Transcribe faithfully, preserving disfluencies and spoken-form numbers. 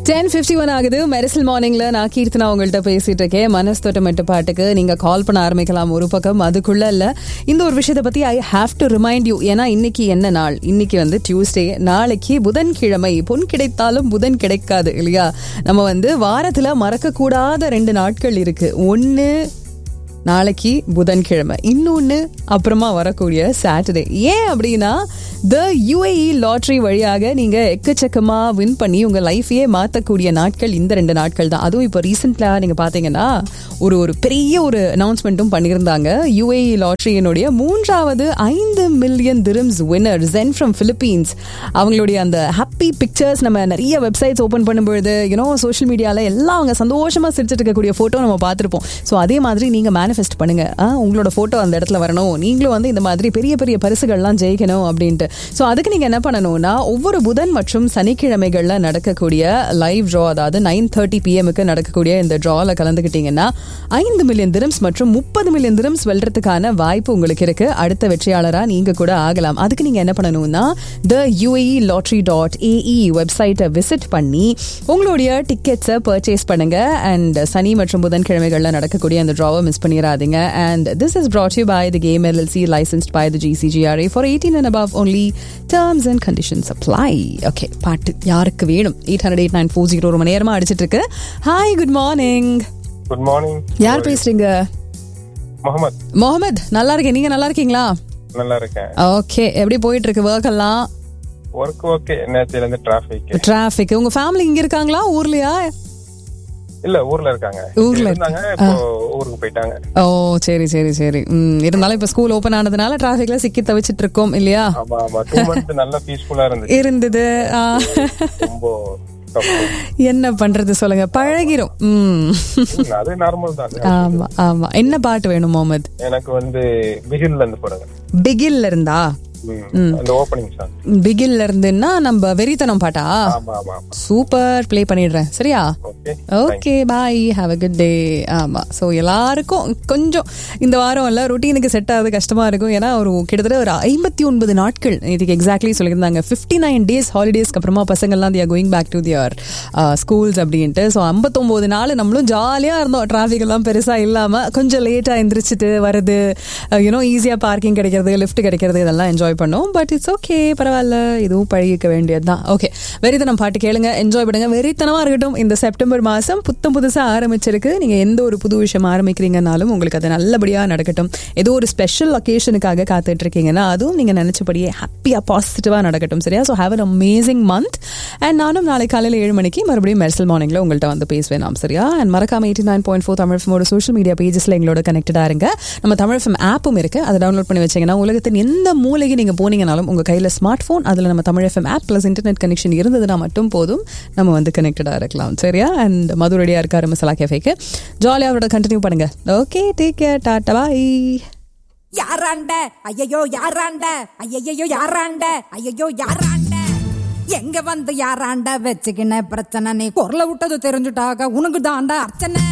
Ten fifty one ஆகுது. மெரிசல் மார்னிங்ல நான் கீர்த்தனா உங்கள்கிட்ட பேசிட்டு இருக்கேன். மனசு தொட்டமெட்டு பாட்டுக்கு நீங்க கால் பண்ண ஆரம்பிக்கலாம். ஒரு பக்கம் அதுக்குள்ள இல்ல இந்த ஒரு விஷயத்தை பத்தி I have to remind you. ஏன்னா இன்னைக்கு என்ன நாள்? இன்னைக்கு வந்து டியூஸ்டே. நாளைக்கு புதன்கிழமை. பொன் கிடைத்தாலும் புதன் கிடைக்காது இல்லையா? நம்ம வந்து வாரத்துல மறக்க கூடாத ரெண்டு நாட்கள் இருக்கு. ஒன்னு நாளைக்கு புதன்கிழமை, இன்னொன்னு அப்புறமா வரக்கூடிய சாட்டர்டே. ஏன் அப்படின்னா த யூஏஇ லாட்ரி வழியாக நீங்க எக்கச்சக்கமா வின் பண்ணி உங்க லைஃபையே மாற்றக்கூடிய நாட்கள் இந்த ரெண்டு நாட்கள் தான். அதுவும் இப்போ ரீசெண்டா நீங்க பாத்தீங்கன்னா ஒரு ஒரு பெரிய ஒரு அனௌன்ஸ்மெண்ட்டும் பண்ணியிருந்தாங்க. யூஏஇ லாட்ரியினுடைய மூன்றாவது ஐந்து million dirhams winner gen from Philippines. அவங்களுடைய அந்த ஹாப்பி பிக்சர்ஸ் நம்ம நிறைய வெப்சைட்ஸ் ஓப்பன் பண்ணும்பொழுது யூனோ சோஷியல் மீடியால எல்லாம் அவங்க சந்தோஷமா சிரிச்சிட்டு இருக்கக்கூடிய போட்டோ நம்ம பார்த்துருப்போம். ஸோ அதே மாதிரி நீங்க மேனிஃபெஸ்ட் பண்ணுங்க, உங்களோட போட்டோ அந்த இடத்துல வரணும், நீங்களும் வந்து இந்த மாதிரி பெரிய பெரிய பரிசுகள்லாம் ஜெயிக்கணும் அப்படின்ட்டு. ஸோ அதுக்கு நீங்க என்ன பண்ணணும்னா ஒவ்வொரு புதன் மற்றும் சனிக்கிழமைகள்ல நடக்கக்கூடிய லைவ் ட்ரா, அதாவது நைன் தேர்ட்டி பிஎம்க்கு நடக்கக்கூடிய இந்த ட்ரால கலந்துக்கிட்டீங்கன்னா ஐந்து மில்லியன் திரம்ஸ் மற்றும் முப்பது மில்லியன் திரம்ஸ் வெல்றதுக்கான வாய்ப்பு உங்களுக்கு இருக்கு. அடுத்த வெற்றியாளரா நீங்க கூட ஆகலாம். அதுக்கு நீங்க என்ன பண்ணணும்னா த யூஏஇ லாட்ரி டாட் ஏஇ வெப்சைட்டை விசிட் பண்ணி உங்களுடைய டிக்கெட்ஸை பர்ச்சேஸ் பண்ணுங்க. அண்ட் சனி மற்றும் புதன்கிழமைகள்ல நடக்கக்கூடிய அந்த ட்ராவை மிஸ் பண்ணிடாதீங்க. And this is brought to you by the Game L L C, licensed by the G C G R A for eighteen and above only. Terms and conditions apply. Okay, பாட்டு யாருக்கு வேணும்? Eight hundred eight nine four zero ரொம்ப நேரமா அடிச்சிட்டு இருக்கு. Hi, good morning. Good morning. யார் பேசுறீங்க? முகமது. முகமது, நல்லா இருக்கேன். நீங்க நல்லா இருக்கீங்களா? நல்லா இருக்கேன். ஓகே, எப்படி போயிட்டு இருக்கு ஒர்க் எல்லாம்? Work okay. நேத்துல இருந்து டிராஃபிக் டிராஃபிக். உங்க ஃபேமிலி இங்க இருக்காங்களா ஊர்லயா? இல்ல, ஊர்ல இருக்காங்க. ஊர்ல இருந்தாங்க, இப்போ ஊருக்கு போயிட்டாங்க. ஓ சரி சரி சரி. ம் இருந்தாலும் இப்ப ஸ்கூல் ஓபன் ஆனதுனால டிராஃபிக்ல சிக்கி தவிச்சிட்டு இருக்கோம் இல்லையா? ஆமா ஆமா. டூ மந்த்ஸ் நல்ல பீஸ்ஃபுல்லா இருந்தது இருந்தது. ரொம்ப என்ன பண்றது சொல்லுங்க, பழகிரும். ம் அது நார்மல் தான். ஆமா ஆமா. என்ன பாட்டு வேணும் முகமது? எனக்கு வந்து பிகில்ல இருந்து போடுங்க. பிகில்ல இருந்தா? அந்த ஓபனிங் சாங் பிகில்ல இருந்துன்னா நம்ம வெறித்தனம் பாட்டா? ஆமா ஆமா. சூப்பர், ப்ளே பண்ணிடுறேன். சரியா? Okay okay, bye, have a good day. ஆமா, ஸோ எல்லாருக்கும் கொஞ்சம் இந்த வாரம் எல்லாம் ரொட்டீனுக்கு செட் ஆகுது கஷ்டமா இருக்கும். ஏன்னா ஒரு கிட்டத்தட்ட ஒரு ஐம்பத்தி ஒன்பது நாட்கள் இதுக்கு எக்ஸாக்ட்லி சொல்லியிருந்தாங்க. ஃபிஃப்டி நைன் டேஸ் ஹாலிடேஸ்க்கு அப்புறமா பசங்கள்லாம் தியா going back to their schools அப்படின்ட்டு. ஸோ ஐம்பத்தொம்போது நாள் நம்மளும் ஜாலியாக இருந்தோம். டிராஃபிக் எல்லாம் பெருசாக இல்லாமல் கொஞ்சம் லேட்டாக எந்திரிச்சிட்டு வருது, யூனோ ஈஸியாக பார்க்கிங் கிடைக்கிறது, லிஃப்ட் கிடைக்கிறது, இதெல்லாம் என்ஜாய் பண்ணோம். பட் இட்ஸ் ஓகே, பரவாயில்ல, இதுவும் பழகிக்க வேண்டியது தான். ஓகே, வெறித்தனம் பாட்டு கேளுங்க, என்ஜாய் பண்ணுங்க. வெறித்தனமா இருக்கட்டும். இந்த செப்டம்பர் மாசம் புத்தம் புதுசா ஆரம்பிச்சிருக்கு. நீங்க எந்த ஒரு புது விஷயம் ஆரம்பிக்கிறீங்கனாலும் உங்களுக்கு அது நல்லபடியா நடக்கட்டும். ஏதோ ஒரு ஸ்பெஷல் ஒகேஷனுக்காக காத்துட்டு இருக்கீங்கன்னா அதுவும் நீங்க நினைச்சபடியே ஹாப்பியா பாசிட்டிவா நடக்கட்டும். சரியா? So have an amazing month. And நானும் நாளை காலையில் ஏழு மணிக்கு மறுபடியும் மெர்சல் மார்னிங்ல உங்கள்கிட்ட வந்து பேசுவேன் நாம். சரியா? அண்ட் மறக்காம eighty nine point four Tamil எஃப்எம்மோட social media பேஜஸ்ல எங்களோட கனெக்டடா இருங்க. நம்ம தமிழ் எஃப்எம் ஆப்பும் இருக்கு, அதை டவுன்லோட் பண்ணி வச்சீங்கன்னா உலகத்தின் எந்த மூலைக்கு நீங்க போனீங்கனாலும் உங்க கையில ஸ்மார்ட் போன், அதுல நம்ம Tamil FM app plus internet connection இருந்ததுன்னா மட்டும் போதும், நம்ம வந்து கனெக்டடா இருக்கலாம். சரியா? அண்ட் மது ரெடியா இருக்காரு மசாலா கேஃபேக்கு. ஜாலியா அவரோட கண்டினியூ பண்ணுங்க. Okay, take care, Tata, by. யாராண்ட ஐயோ யாராண்ட ஐயோ யாராண்ட ஐயோ யாராண்ட எங்க வந்து யாராண்ட வச்சுக்கின பிரச்சனை, நீ குரல விட்டது தெரிஞ்சுட்டாக உனக்கு தாண்டா அர்ச்சனை.